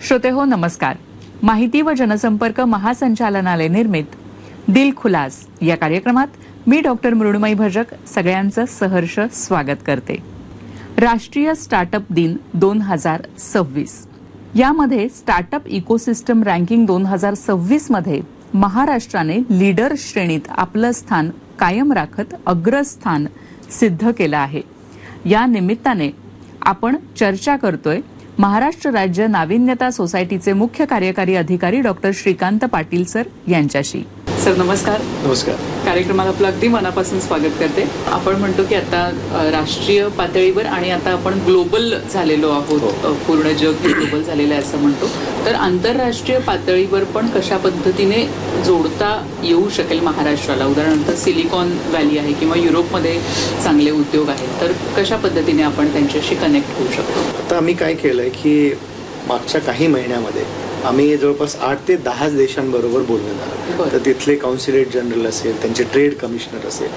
श्रोतेहो नमस्कार. माहिती व जनसंपर्क महासंचालनालय निर्मित दिल खुलास या कार्यक्रमात मी डॉक्टर मृण्मयी भजक सगळ्यांचं सहर्ष स्वागत करते. राष्ट्रीय स्टार्टअप दिन 2026 यामध्ये स्टार्टअप इकोसिस्टम रँकिंग 2026 मध्ये महाराष्ट्राने लीडर श्रेणीत आपलं स्थान कायम राखत अग्रस्थान सिद्ध केलं आहे. या निमित्ताने आपण चर्चा करतोय महाराष्ट्र राज्य नाविन्यता सोसायटीचे मुख्य कार्यकारी अधिकारी डॉक्टर श्रीकांत पाटील सर यांच्याशी. सर नमस्कार. नमस्कार. कार्यक्रमाला आपलं अगदी मनापासून स्वागत करते. आपण म्हणतो की आता राष्ट्रीय पातळीवर आणि आता आपण ग्लोबल झालेलो आहोत, पूर्ण जग हे ग्लोबल झालेलं आहे असं म्हणतो. तर आंतरराष्ट्रीय पातळीवर पण कशा पद्धतीने जोडता येऊ शकेल महाराष्ट्राला? उदाहरणार्थ सिलिकॉन व्हॅली आहे किंवा युरोपमध्ये चांगले उद्योग आहेत, तर कशा पद्धतीने आपण त्यांच्याशी कनेक्ट होऊ शकतो? आता आम्ही काय केलंय की मागच्या काही महिन्यामध्ये आम्ही जवळपास 8 ते 10 देशांबरोबर बोलणं झालं. तर तिथले कौन्सिलेट जनरल असेल, त्यांचे ट्रेड कमिशनर असेल,